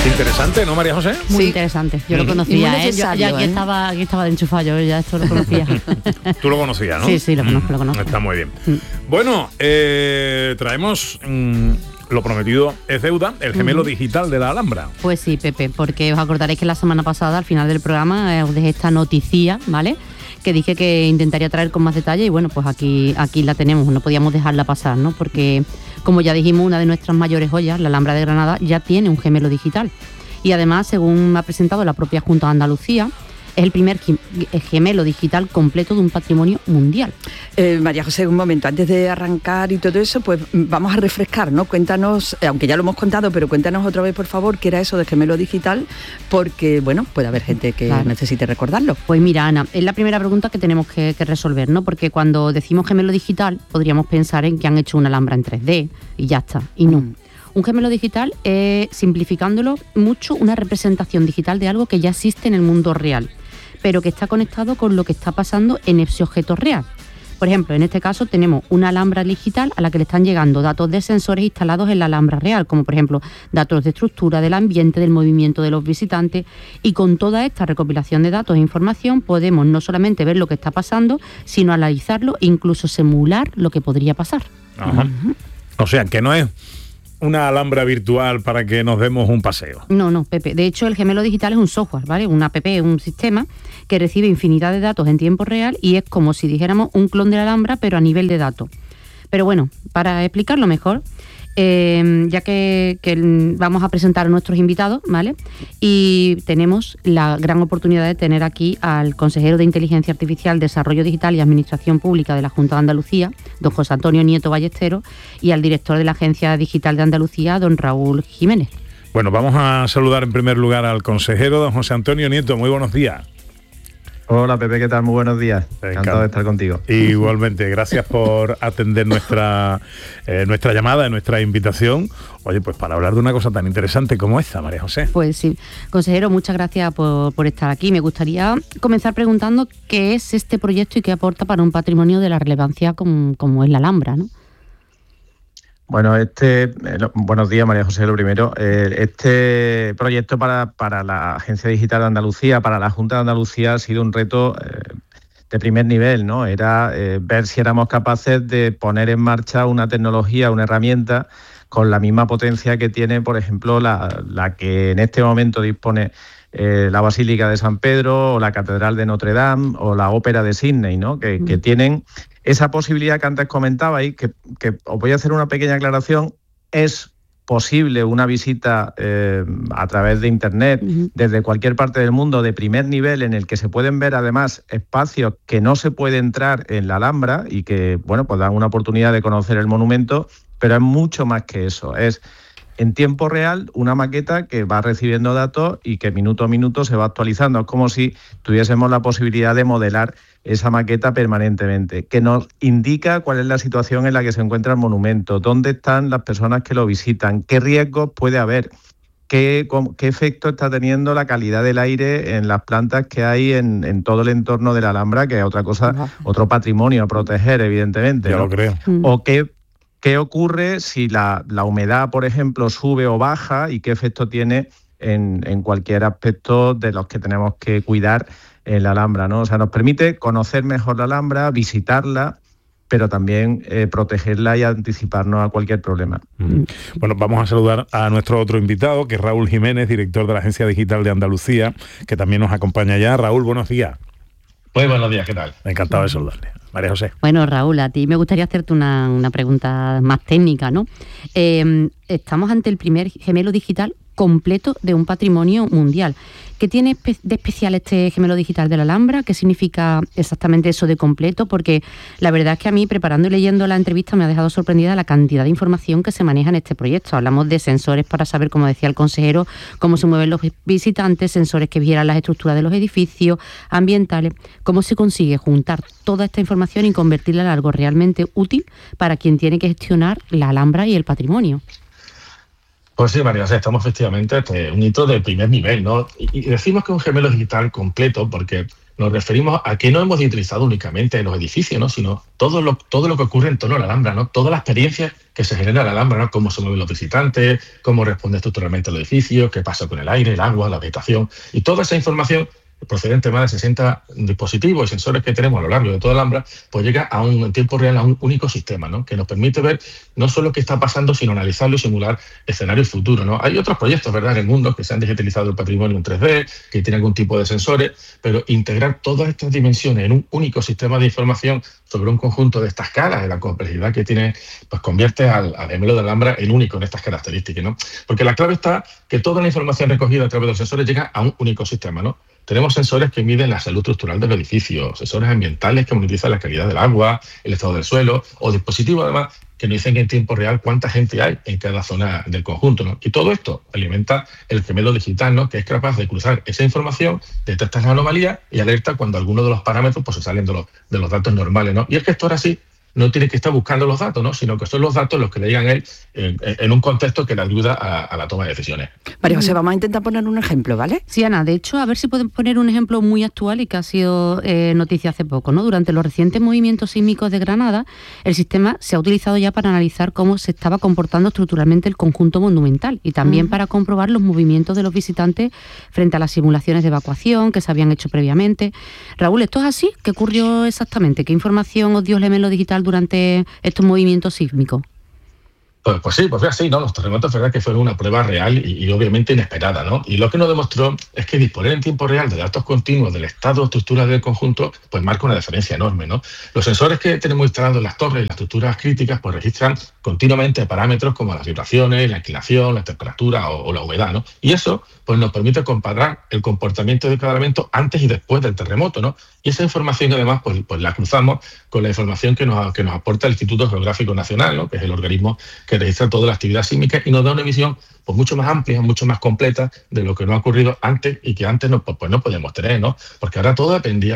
Interesante, ¿no, María José? Muy interesante. Yo lo conocía, ya aquí estaba de enchufado, yo ya esto lo conocía. Tú lo conocías, ¿no? Sí, lo conozco. Está muy bien. Bueno, traemos... lo prometido es deuda, el gemelo digital de la Alhambra. Pues sí, Pepe, porque os acordaréis que la semana pasada, al final del programa, os dejé esta noticia, ¿vale?, que dije que intentaría traer con más detalle y bueno, pues aquí la tenemos, no podíamos dejarla pasar, ¿no? Porque, como ya dijimos, una de nuestras mayores joyas, la Alhambra de Granada, ya tiene un gemelo digital. Y además, según ha presentado la propia Junta de Andalucía, es el primer gemelo digital completo de un patrimonio mundial. María José, un momento, antes de arrancar y todo eso, pues vamos a refrescar, ¿no? Cuéntanos, aunque ya lo hemos contado, pero cuéntanos otra vez, por favor, qué era eso de gemelo digital, porque, bueno, puede haber gente que necesite recordarlo. Pues mira, Ana, es la primera pregunta que tenemos que resolver, ¿no? Porque cuando decimos gemelo digital, podríamos pensar en que han hecho una Alhambra en 3D y ya está, y no. Un gemelo digital es, simplificándolo mucho, una representación digital de algo que ya existe en el mundo real, pero que está conectado con lo que está pasando en ese objeto real. Por ejemplo, en este caso tenemos una Alhambra digital a la que le están llegando datos de sensores instalados en la Alhambra real, como por ejemplo datos de estructura, del ambiente, del movimiento de los visitantes, y con toda esta recopilación de datos e información podemos no solamente ver lo que está pasando, sino analizarlo e incluso simular lo que podría pasar. Ajá. O sea, que no es una Alhambra virtual para que nos demos un paseo. No, Pepe. De hecho, el gemelo digital es un software, ¿vale? Una app, un sistema que recibe infinidad de datos en tiempo real y es como si dijéramos un clon de la Alhambra, pero a nivel de datos. Pero bueno, para explicarlo mejor, ya que vamos a presentar a nuestros invitados, ¿vale? Y tenemos la gran oportunidad de tener aquí al consejero de Inteligencia Artificial, Desarrollo Digital y Administración Pública de la Junta de Andalucía, don José Antonio Nieto Ballesteros, y al director de la Agencia Digital de Andalucía, don Raúl Jiménez. Bueno, vamos a saludar en primer lugar al consejero, don José Antonio Nieto. Muy buenos días. Hola Pepe, ¿qué tal? Muy buenos días. Encantado de estar contigo. Igualmente, gracias por atender nuestra llamada, nuestra invitación. Oye, pues para hablar de una cosa tan interesante como esta, María José. Pues sí, consejero, muchas gracias por estar aquí. Me gustaría comenzar preguntando qué es este proyecto y qué aporta para un patrimonio de la relevancia como es la Alhambra, ¿no? Bueno, buenos días, María José, lo primero. Este proyecto para la Agencia Digital de Andalucía, para la Junta de Andalucía, ha sido un reto de primer nivel, ¿no? Era ver si éramos capaces de poner en marcha una tecnología, una herramienta con la misma potencia que tiene, por ejemplo, la que en este momento dispone la Basílica de San Pedro o la Catedral de Notre Dame o la Ópera de Sydney, ¿no? Que tienen esa posibilidad que antes comentabais, que os voy a hacer una pequeña aclaración. Es posible una visita a través de Internet desde cualquier parte del mundo de primer nivel, en el que se pueden ver además espacios que no se puede entrar en la Alhambra y que, bueno, pues dan una oportunidad de conocer el monumento, pero es mucho más que eso. Es en tiempo real una maqueta que va recibiendo datos y que minuto a minuto se va actualizando. Es como si tuviésemos la posibilidad de modelar esa maqueta permanentemente, que nos indica cuál es la situación en la que se encuentra el monumento, dónde están las personas que lo visitan, qué riesgos puede haber, qué efecto está teniendo la calidad del aire en las plantas que hay en todo el entorno de la Alhambra, que es otra cosa, otro patrimonio a proteger, evidentemente, ya ¿no? Lo creo. O qué ocurre si la humedad, por ejemplo, sube o baja, y qué efecto tiene en cualquier aspecto de los que tenemos que cuidar en la Alhambra, ¿no? O sea, nos permite conocer mejor la Alhambra, visitarla, pero también protegerla y anticiparnos a cualquier problema. Bueno, vamos a saludar a nuestro otro invitado, que es Raúl Jiménez, director de la Agencia Digital de Andalucía, que también nos acompaña ya. Raúl, buenos días. Pues buenos días, ¿qué tal? Encantado de saludarle. María José. Bueno, Raúl, a ti me gustaría hacerte una pregunta más técnica, ¿no? Estamos ante el primer gemelo digital completo de un patrimonio mundial. ¿Qué tiene de especial este gemelo digital de la Alhambra? ¿Qué significa exactamente eso de completo? Porque la verdad es que a mí, preparando y leyendo la entrevista, me ha dejado sorprendida la cantidad de información que se maneja en este proyecto. Hablamos de sensores para saber, como decía el consejero, cómo se mueven los visitantes, sensores que vieran las estructuras de los edificios ambientales. ¿Cómo se consigue juntar toda esta información y convertirla en algo realmente útil para quien tiene que gestionar la Alhambra y el patrimonio? Pues sí, María José, estamos efectivamente un hito de primer nivel, ¿no? Y decimos que un gemelo digital completo porque nos referimos a que no hemos utilizado únicamente los edificios, ¿no? Sino todo lo que ocurre en torno a la Alhambra, ¿no? Toda la experiencia que se genera en la Alhambra, ¿no? Cómo se mueven los visitantes, cómo responde estructuralmente el edificio, qué pasa con el aire, el agua, la vegetación, y toda esa información procedente de más de 60 dispositivos y sensores que tenemos a lo largo de toda la Alhambra, pues llega en tiempo real a un único sistema, ¿no? Que nos permite ver no solo qué está pasando, sino analizarlo y simular escenarios futuros, ¿no? Hay otros proyectos, ¿verdad?, en el mundo que se han digitalizado el patrimonio en 3D, que tienen algún tipo de sensores, pero integrar todas estas dimensiones en un único sistema de información sobre un conjunto de esta escala, de la complejidad que tiene, pues convierte al gemelo de Alhambra en único en estas características, ¿no? Porque la clave está que toda la información recogida a través de los sensores llega a un único sistema, ¿no? Tenemos sensores que miden la salud estructural del edificio, sensores ambientales que monitorizan la calidad del agua, el estado del suelo, o dispositivos además que nos dicen en tiempo real cuánta gente hay en cada zona del conjunto, ¿no? Y todo esto alimenta el gemelo digital, ¿no? Que es capaz de cruzar esa información, detecta las anomalías y alerta cuando algunos de los parámetros pues, se salen de los datos normales, ¿no? Y el gestor así no tiene que estar buscando los datos, ¿no? Sino que son los datos los que le digan a él en un contexto que le ayuda a la toma de decisiones. María José, vamos a intentar poner un ejemplo, ¿vale? Sí, Ana, de hecho, a ver si podemos poner un ejemplo muy actual y que ha sido noticia hace poco, ¿no? Durante los recientes movimientos sísmicos de Granada, el sistema se ha utilizado ya para analizar cómo se estaba comportando estructuralmente el conjunto monumental y también para comprobar los movimientos de los visitantes frente a las simulaciones de evacuación que se habían hecho previamente. Raúl, ¿esto es así? ¿Qué ocurrió exactamente? ¿Qué información os dio el gemelo digital durante estos movimientos sísmicos? Pues sí, pues fue así, ¿no? Los terremotos, es verdad que fueron una prueba real y obviamente inesperada, ¿no? Y lo que nos demostró es que disponer en tiempo real de datos continuos del estado o estructura del conjunto, pues marca una diferencia enorme, ¿no? Los sensores que tenemos instalados en las torres y las estructuras críticas, pues registran continuamente parámetros como las vibraciones, la inclinación, la temperatura o la humedad, ¿no? Y eso, pues nos permite comparar el comportamiento de cada elemento antes y después del terremoto, ¿no? Y esa información, además, pues la cruzamos con la información que nos aporta el Instituto Geográfico Nacional, ¿no? Que es el organismo que registra toda la actividad sísmica y nos da una visión pues mucho más amplia, mucho más completa de lo que nos ha ocurrido antes y que antes no podíamos tener, ¿no? Porque ahora todo dependía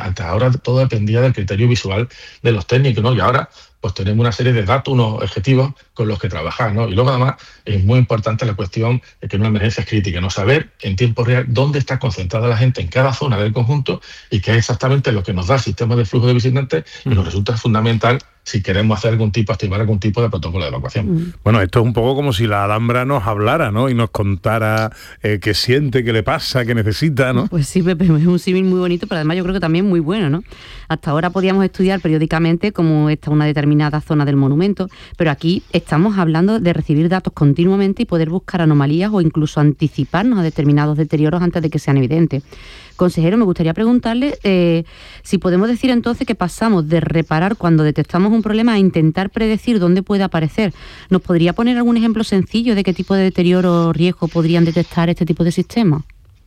del criterio visual de los técnicos, ¿no? Y ahora pues tenemos una serie de datos, unos objetivos con los que trabajar, ¿no? Y luego además es muy importante la cuestión de que en una emergencia es crítica, ¿no? Saber en tiempo real dónde está concentrada la gente en cada zona del conjunto y qué es exactamente lo que nos da el sistema de flujo de visitantes y nos resulta fundamental si queremos activar algún tipo de protocolo de evacuación. Bueno, esto es un poco como si la Alhambra nos hablara, ¿no? Y nos contara qué siente, qué le pasa, qué necesita, ¿no? Pues sí, Pepe, es un símil muy bonito, pero además yo creo que también muy bueno, ¿no? Hasta ahora podíamos estudiar periódicamente cómo está una determinada zona del monumento, pero aquí estamos hablando de recibir datos continuamente y poder buscar anomalías o incluso anticiparnos a determinados deterioros antes de que sean evidentes. Consejero, me gustaría preguntarle si podemos decir entonces que pasamos de reparar cuando detectamos un problema a intentar predecir dónde puede aparecer. ¿Nos podría poner algún ejemplo sencillo de qué tipo de deterioro o riesgo podrían detectar este tipo de sistemas?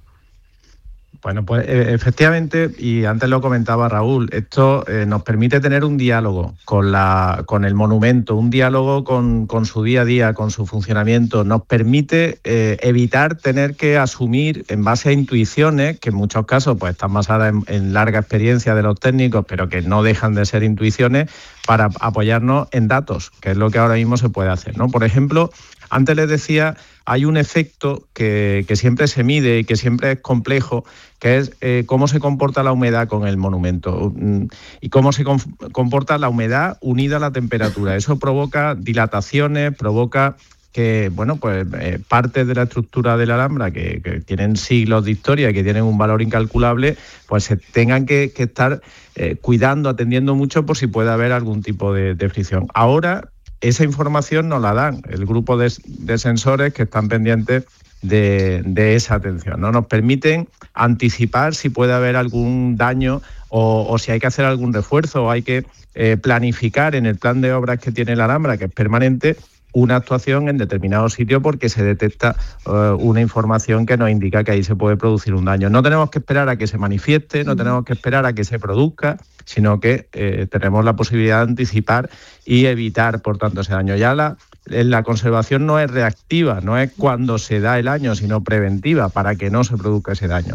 Bueno, pues efectivamente, y antes lo comentaba Raúl, esto nos permite tener un diálogo con el monumento, un diálogo con su día a día, con su funcionamiento. Nos permite evitar tener que asumir en base a intuiciones, que en muchos casos pues están basadas en larga experiencia de los técnicos, pero que no dejan de ser intuiciones, para apoyarnos en datos, que es lo que ahora mismo se puede hacer, ¿no? Por ejemplo, antes les decía, hay un efecto que siempre se mide y que siempre es complejo, que es cómo se comporta la humedad con el monumento y cómo se comporta la humedad unida a la temperatura. Eso provoca dilataciones, provoca que, bueno, pues partes de la estructura de la Alhambra que tienen siglos de historia y que tienen un valor incalculable, pues se tengan que estar cuidando, atendiendo mucho por si puede haber algún tipo de fricción. Ahora esa información nos la dan el grupo de sensores que están pendientes de esa atención, ¿no? Nos permiten anticipar si puede haber algún daño o si hay que hacer algún refuerzo o hay que planificar en el plan de obras que tiene la Alhambra, que es permanente, una actuación en determinado sitio porque se detecta una información que nos indica que ahí se puede producir un daño. No tenemos que esperar a que se manifieste, no tenemos que esperar a que se produzca, sino que tenemos la posibilidad de anticipar y evitar, por tanto, ese daño. Ya la conservación no es reactiva, no es cuando se da el daño, sino preventiva, para que no se produzca ese daño, ¿no?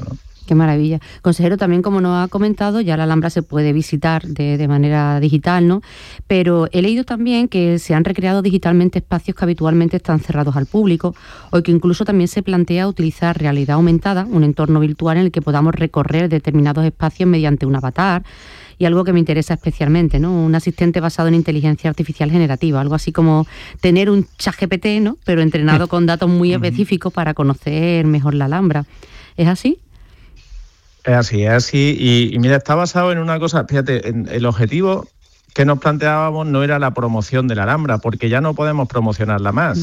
Qué maravilla. Consejero, también como nos ha comentado, ya la Alhambra se puede visitar de manera digital, ¿no? Pero he leído también que se han recreado digitalmente espacios que habitualmente están cerrados al público, o que incluso también se plantea utilizar realidad aumentada, un entorno virtual en el que podamos recorrer determinados espacios mediante un avatar. Y algo que me interesa especialmente, ¿no? Un asistente basado en inteligencia artificial generativa, algo así como tener un ChatGPT, ¿no? Pero entrenado con datos muy específicos para conocer mejor la Alhambra. ¿Es así? Es así. Y mira, está basado en una cosa, fíjate, el objetivo que nos planteábamos no era la promoción de la Alhambra, porque ya no podemos promocionarla más.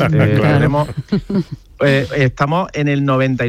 Estamos en el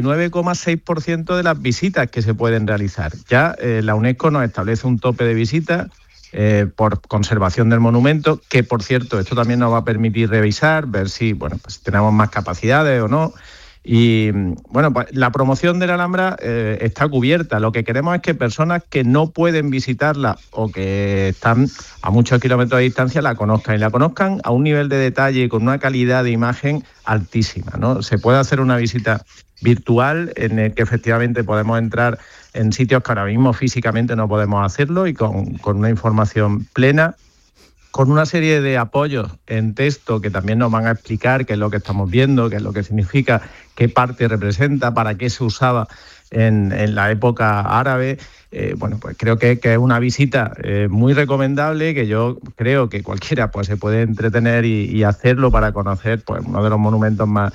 99,6% de las visitas que se pueden realizar. Ya la UNESCO nos establece un tope de visitas por conservación del monumento, que por cierto, esto también nos va a permitir revisar, ver si pues tenemos más capacidades o no. Y bueno, pues la promoción de la Alhambra está cubierta. Lo que queremos es que personas que no pueden visitarla o que están a muchos kilómetros de distancia la conozcan, y la conozcan a un nivel de detalle y con una calidad de imagen altísima, ¿no? Se puede hacer una visita virtual en el que efectivamente podemos entrar en sitios que ahora mismo físicamente no podemos hacerlo, y con una información plena, con una serie de apoyos en texto que también nos van a explicar qué es lo que estamos viendo, qué es lo que significa, qué parte representa, para qué se usaba en la época árabe. Pues creo que es una visita muy recomendable, que yo creo que cualquiera pues se puede entretener y hacerlo para conocer pues uno de los monumentos más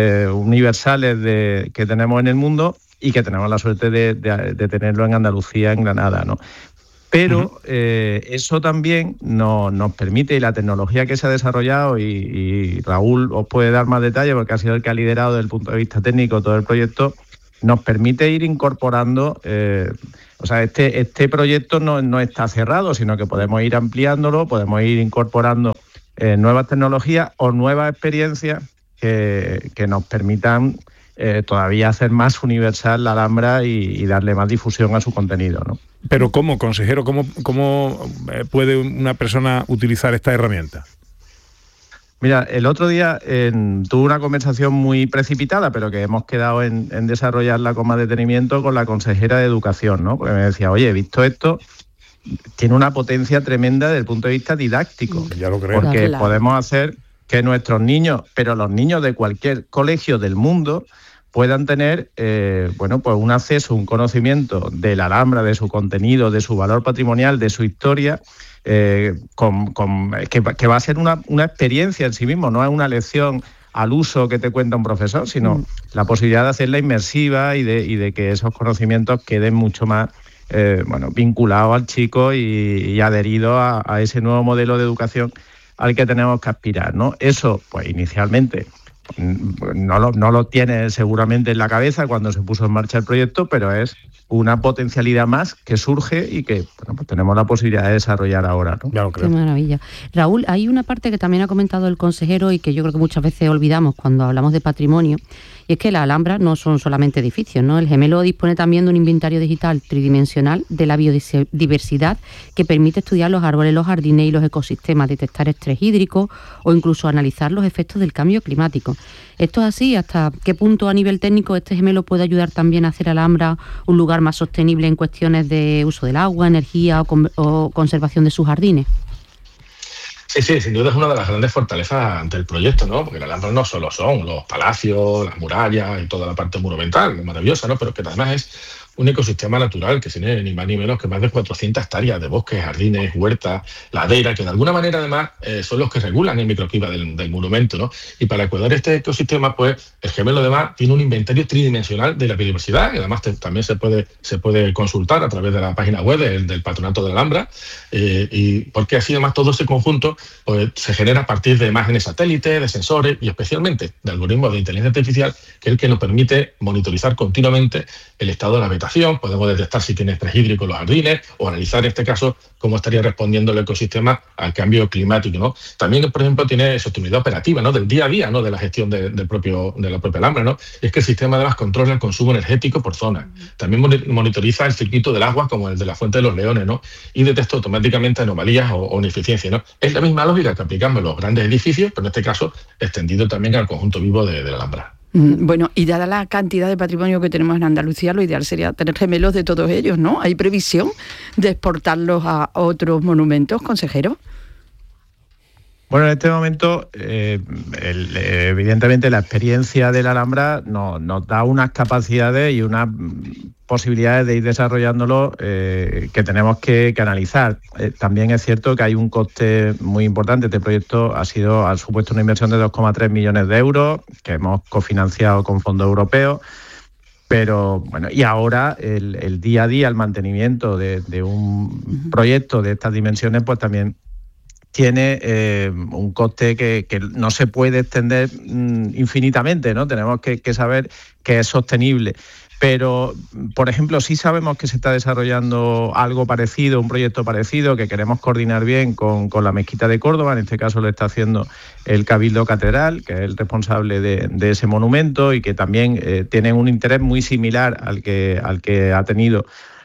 universales que tenemos en el mundo, y que tenemos la suerte de tenerlo en Andalucía, en Granada, ¿no? Pero eso también nos permite, y la tecnología que se ha desarrollado, y Raúl os puede dar más detalles porque ha sido el que ha liderado desde el punto de vista técnico todo el proyecto, nos permite ir incorporando, este proyecto no está cerrado, sino que podemos ir ampliándolo, podemos ir incorporando nuevas tecnologías o nuevas experiencias que nos permitan todavía hacer más universal la Alhambra y darle más difusión a su contenido, ¿no? Pero ¿cómo, consejero? ¿Cómo puede una persona utilizar esta herramienta? Mira, el otro día tuve una conversación muy precipitada, pero que hemos quedado en desarrollarla con más detenimiento con la consejera de Educación, ¿no? Porque me decía, oye, he visto esto, tiene una potencia tremenda desde el punto de vista didáctico. Ya lo creo. Porque podemos hacer que nuestros niños, pero los niños de cualquier colegio del mundo, puedan tener pues un acceso, un conocimiento de la Alhambra, de su contenido, de su valor patrimonial, de su historia, que va a ser una experiencia en sí mismo, no es una lección al uso que te cuenta un profesor, sino la posibilidad de hacerla inmersiva y de que esos conocimientos queden mucho más vinculados al chico y adheridos a ese nuevo modelo de educación al que tenemos que aspirar, ¿no? Eso, pues inicialmente no lo tiene seguramente en la cabeza cuando se puso en marcha el proyecto, pero es una potencialidad más que surge y que pues tenemos la posibilidad de desarrollar ahora, ¿no? Claro, Qué maravilla. Raúl, hay una parte que también ha comentado el consejero y que yo creo que muchas veces olvidamos cuando hablamos de patrimonio, y es que la Alhambra no son solamente edificios, ¿no? El Gemelo dispone también de un inventario digital tridimensional de la biodiversidad que permite estudiar los árboles, los jardines y los ecosistemas, detectar estrés hídrico o incluso analizar los efectos del cambio climático. ¿Esto es así? ¿Hasta qué punto a nivel técnico este Gemelo puede ayudar también a hacer a Alhambra un lugar más sostenible en cuestiones de uso del agua, energía o conservación de sus jardines? Sí, sin duda es una de las grandes fortalezas del proyecto, ¿no? Porque la Alhambra no solo son los palacios, las murallas y toda la parte monumental, maravillosa, ¿no? Pero que además es un ecosistema natural que tiene ni más ni menos que más de 400 hectáreas de bosques, jardines, huertas, laderas, que de alguna manera además son los que regulan el microclima del monumento, ¿no? Y para cuidar este ecosistema, pues el Gemelo además tiene un inventario tridimensional de la biodiversidad, y además también se puede consultar a través de la página web del Patronato de la Alhambra, y porque así además todo ese conjunto pues, se genera a partir de imágenes satélites, de sensores y especialmente de algoritmos de inteligencia artificial, que es el que nos permite monitorizar continuamente el estado de la vegetación. Podemos detectar si tiene estrés hídrico en los jardines o analizar en este caso cómo estaría respondiendo el ecosistema al cambio climático, ¿no? También, por ejemplo, tiene sostenibilidad operativa, ¿no? Del día a día, ¿no? De la gestión de la propia Alhambra, ¿no? Y es que el sistema además controla el consumo energético por zona. También monitoriza el circuito del agua como el de la Fuente de los Leones, ¿no? Y detecta automáticamente anomalías o ineficiencias, ¿no? Es la misma lógica que aplicamos en los grandes edificios, pero en este caso extendido también al conjunto vivo de la Alhambra. Bueno, y dada la cantidad de patrimonio que tenemos en Andalucía, lo ideal sería tener gemelos de todos ellos, ¿no? ¿Hay previsión de exportarlos a otros monumentos, consejero? Bueno, en este momento, evidentemente, la experiencia de la Alhambra nos da unas capacidades y unas posibilidades de ir desarrollándolo que tenemos que analizar. También es cierto que hay un coste muy importante. Este proyecto ha supuesto una inversión de 2,3 millones de euros que hemos cofinanciado con fondos europeos. Pero bueno, y ahora el día a día, el mantenimiento de un proyecto de estas dimensiones, pues también tiene un coste que no se puede extender infinitamente, ¿no? Tenemos que saber que es sostenible. Pero, por ejemplo, sí sabemos que se está desarrollando algo parecido, un proyecto parecido, que queremos coordinar bien con la Mezquita de Córdoba. En este caso lo está haciendo el Cabildo Catedral, que es el responsable de ese monumento, y que también tienen un interés muy similar al que ha tenido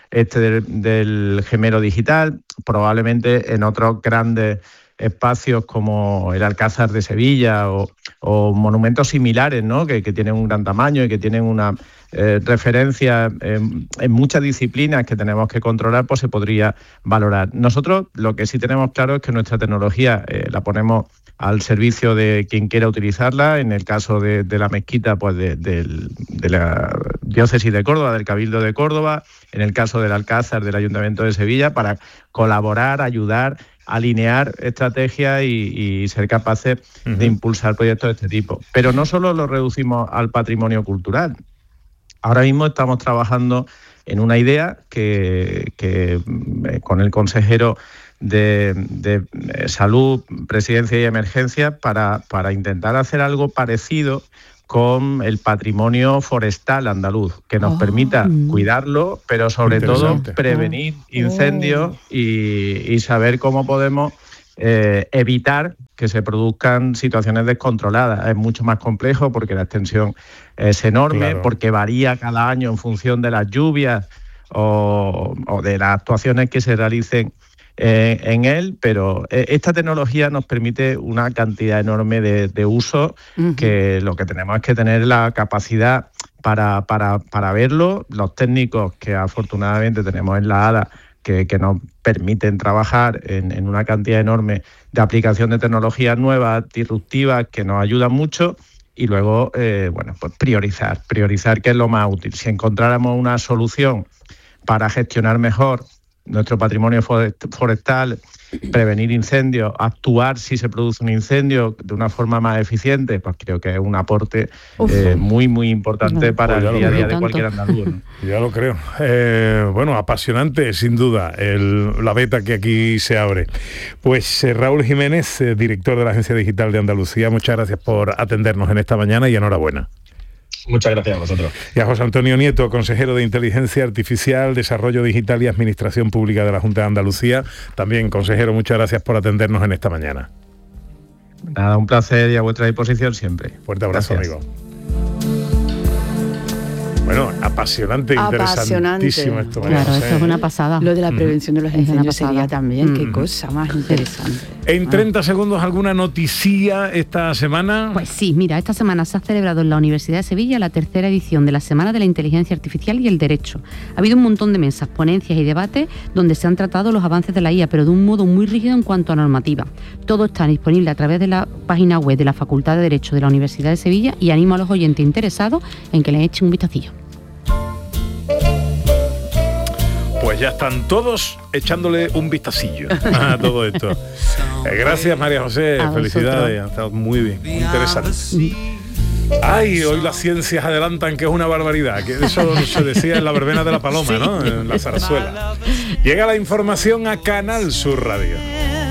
del gemelo digital. Probablemente en otros grandes espacios como el Alcázar de Sevilla o monumentos similares, ¿no? que tienen un gran tamaño y que tienen una referencia en muchas disciplinas que tenemos que controlar, pues se podría valorar. Nosotros lo que sí tenemos claro es que nuestra tecnología la ponemos al servicio de quien quiera utilizarla. En el caso de la mezquita, pues de la diócesis de Córdoba, del Cabildo de Córdoba. En el caso del Alcázar, del Ayuntamiento de Sevilla, para colaborar, ayudar, alinear estrategias y ser capaces de impulsar proyectos de este tipo. Pero no solo lo reducimos al patrimonio cultural. Ahora mismo estamos trabajando en una idea que con el consejero de Salud, Presidencia y Emergencias para intentar hacer algo parecido con el patrimonio forestal andaluz, que nos permita cuidarlo, pero sobre todo prevenir incendios y saber cómo podemos evitar que se produzcan situaciones descontroladas. Es mucho más complejo porque la extensión es enorme, claro, porque varía cada año en función de las lluvias o de las actuaciones que se realicen en él, pero esta tecnología nos permite una cantidad enorme de usos, que lo que tenemos es que tener la capacidad para verlo. Los técnicos que afortunadamente tenemos en la ADA que nos permiten trabajar en una cantidad enorme de aplicación de tecnologías nuevas, disruptivas, que nos ayudan mucho. Y luego, pues priorizar qué es lo más útil. Si encontráramos una solución para gestionar mejor nuestro patrimonio forestal, prevenir incendios, actuar si se produce un incendio de una forma más eficiente, pues creo que es un aporte muy, muy importante para el día a día de cualquier andaluz, ¿no? Ya lo creo. Bueno, apasionante, sin duda, la beta que aquí se abre. Pues Raúl Jiménez, director de la Agencia Digital de Andalucía, muchas gracias por atendernos en esta mañana y enhorabuena. Muchas gracias a vosotros. Y a José Antonio Nieto, consejero de Inteligencia Artificial, Desarrollo Digital y Administración Pública de la Junta de Andalucía. También, consejero, muchas gracias por atendernos en esta mañana. Nada, un placer y a vuestra disposición siempre. Fuerte abrazo, gracias, amigo. Bueno, apasionante, interesantísimo esto. Claro, esto es una pasada. Lo de la prevención de los incendios sería también, qué cosa más interesante. En 30 segundos, ¿alguna noticia esta semana? Pues sí, mira, esta semana se ha celebrado en la Universidad de Sevilla la tercera edición de la Semana de la Inteligencia Artificial y el Derecho. Ha habido un montón de mesas, ponencias y debates donde se han tratado los avances de la IA, pero de un modo muy rígido en cuanto a normativa. Todo está disponible a través de la página web de la Facultad de Derecho de la Universidad de Sevilla y animo a los oyentes interesados en que le echen un vistacillo. Pues ya están todos echándole un vistacillo a todo esto. Gracias, María José. Felicidades. Ha estado muy bien, muy interesante. Ay, hoy las ciencias adelantan que es una barbaridad, que eso se decía en la verbena de la Paloma, ¿no? En la zarzuela. Llega la información a Canal Sur Radio.